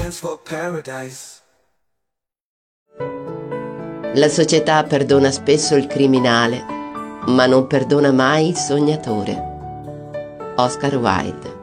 stands for paradise. La società perdona spesso il criminale, ma non perdona mai il sognatore. Oscar Wilde.